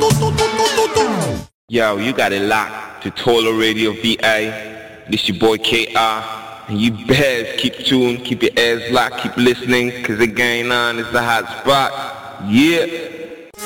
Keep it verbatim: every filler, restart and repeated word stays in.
Yo, you got it locked to Tola Radio V A. This your boy K R. And you bears keep tuned, keep your ears locked, keep listening, cause the going on is the hot spot. Yeah.